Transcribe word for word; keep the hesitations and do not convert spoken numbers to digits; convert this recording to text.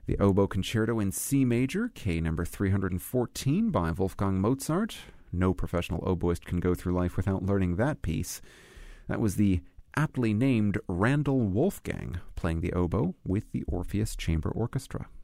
The Oboe Concerto in C Major, K number three hundred fourteen by Wolfgang Mozart. No professional oboist can go through life without learning that piece. That was the aptly named Randall Wolfgang playing the oboe with the Orpheus Chamber Orchestra.